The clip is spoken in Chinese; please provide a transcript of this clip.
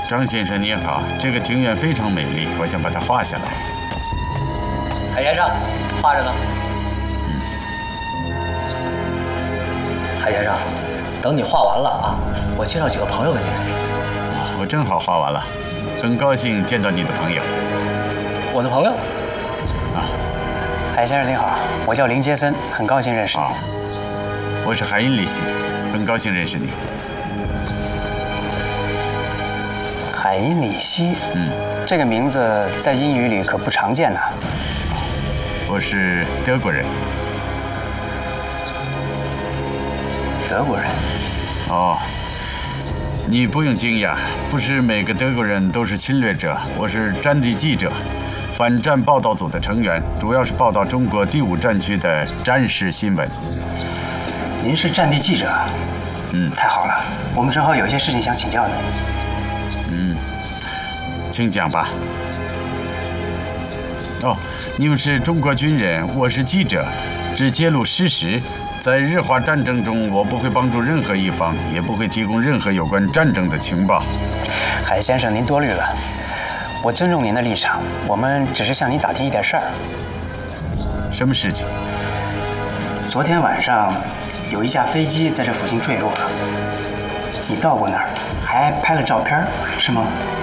张先生您好，这个庭院非常美丽，我想把它画下来。 海先生，画着呢。海先生，等你画完了啊，我介绍几个朋友给你认识。 我正好画完了，很高兴见到你的朋友。 我的朋友？ 啊， 海先生您好，我叫林杰森，很高兴认识你。 我是海因里希，很高兴认识你。 海因里希，这个名字在英语里可不常见呐。 我是德国人。 德国人？ 哦，你不用惊讶，不是每个德国人都是侵略者。我是战地记者，反战报道组的成员，主要是报道中国第5战区的战事新闻。 您是战地记者？太好了，我们正好有一些事情想请教您。 请讲吧。哦，你们是中国军人，我是记者，只揭露事实。在日华战争中，我不会帮助任何一方，也不会提供任何有关战争的情报。 海先生，您多虑了。我尊重您的立场，我们只是向您打听一点事儿。 什么事情？ 昨天晚上有一架飞机在这附近坠落了，你到过那儿，还拍了照片，是吗？